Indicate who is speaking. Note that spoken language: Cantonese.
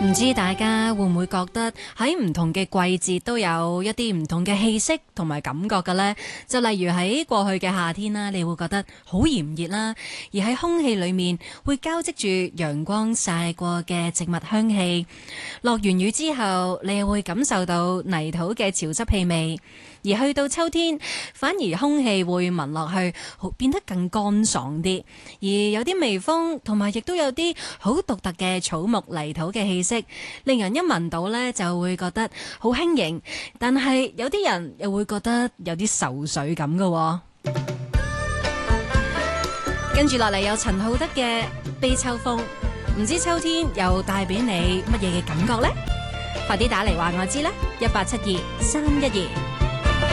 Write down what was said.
Speaker 1: 唔知大家會唔會覺得喺唔同嘅季節都有一啲唔同嘅氣息同埋感覺嘅呢？就例如喺過去嘅夏天啦，你會覺得好炎熱啦，而喺空氣裏面會交織住陽光曬過嘅植物香氣。落完雨之後，你又會感受到泥土嘅潮濕氣味。而去到秋天，反而空氣會聞落去變得更乾爽啲，而有啲微風，同埋亦都有啲好獨特嘅草木泥土嘅氣息，令人一聞到呢就會覺得好輕盈。但係有啲人又會覺得有啲愁緒咁嘅。跟住落嚟有陳浩德嘅《悲秋風》，唔知秋天又帶俾你乜嘢嘅感覺呢？快啲打嚟話我知啦，1872-312。